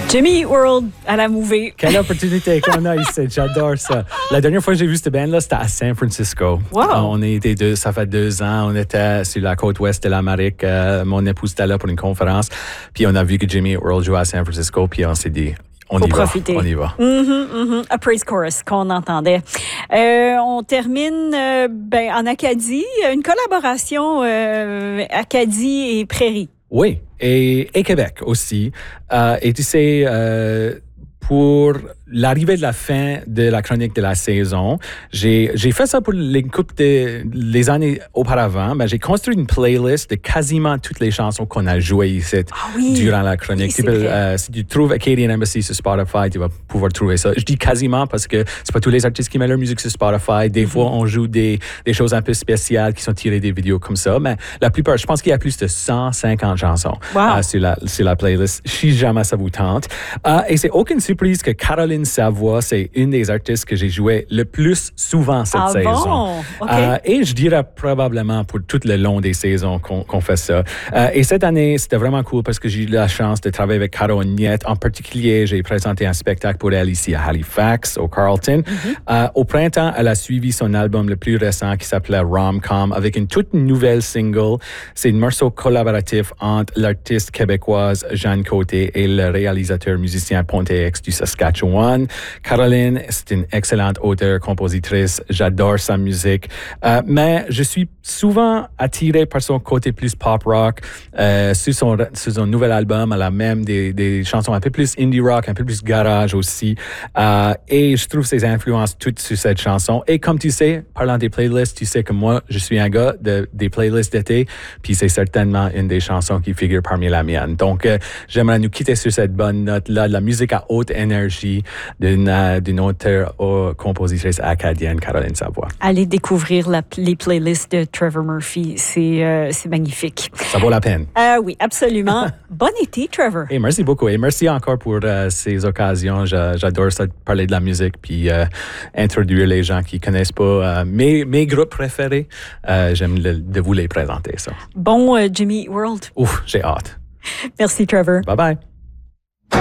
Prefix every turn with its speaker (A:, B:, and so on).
A: Jimmy Eat World à la Mouvée.
B: Quelle opportunité qu'on a ici. J'adore ça. La dernière fois que j'ai vu cette band-là, c'était à San Francisco.
A: Wow.
B: On était ça fait 2 ans. On était sur la côte ouest de l'Amérique. Mon épouse était là pour une conférence. Puis on a vu que Jimmy Eat World jouait à San Francisco. Puis on s'est dit, on y va.
A: A praise chorus qu'on entendait. On termine en Acadie, une collaboration Acadie et Prairie.
B: Oui, et Québec aussi. Et tu sais, pour l'arrivée de la fin de la chronique de la saison, j'ai fait ça pour les années auparavant, mais j'ai construit une playlist de quasiment toutes les chansons qu'on a jouées ici durant la chronique. Si tu trouves Acadian Embassy sur Spotify, tu vas pouvoir trouver ça. Je dis quasiment parce que c'est pas tous les artistes qui mettent leur musique sur Spotify. Des fois, on joue des choses un peu spéciales qui sont tirées des vidéos comme ça, mais la plupart, je pense qu'il y a plus de 150 chansons sur la playlist. Si jamais ça vous tente. Et c'est aucune surprise que Caroline Savoie, c'est une des artistes que j'ai joué le plus souvent cette saison.
A: Bon? Okay.
B: Et je dirais probablement pour tout le long des saisons qu'on fait ça. Et cette année, c'était vraiment cool parce que j'ai eu la chance de travailler avec Caro Niette. En particulier, j'ai présenté un spectacle pour elle ici à Halifax, au Carlton. Au printemps, elle a suivi son album le plus récent qui s'appelait Rom-Com avec une toute nouvelle single. C'est un morceau collaboratif entre l'artiste québécoise Jeanne Côté et le réalisateur musicien Ponte X du Saskatchewan. Caroline, c'est une excellente auteure-compositrice. J'adore sa musique. Mais je suis souvent attiré par son côté plus pop-rock. Sur son nouvel album, elle a même des chansons un peu plus indie rock, un peu plus garage aussi. Et je trouve ses influences toutes sur cette chanson. Et comme tu sais, parlant des playlists, tu sais que moi, je suis un gars des playlists d'été. Puis c'est certainement une des chansons qui figure parmi la mienne. Donc, j'aimerais nous quitter sur cette bonne note-là. De la musique à haute énergie d'une auteure-compositrice acadienne, Caroline Savoie.
A: Allez découvrir les playlists de Trevor Murphy. C'est magnifique.
B: Ça vaut la peine.
A: Oui, absolument. Bon été, Trevor.
B: Et merci beaucoup. Et merci encore pour ces occasions. J'adore ça, parler de la musique puis introduire les gens qui ne connaissent pas mes groupes préférés. J'aime de vous les présenter, ça.
A: Bon Jimmy Eat World.
B: Ouf, j'ai hâte.
A: Merci, Trevor.
B: Bye-bye.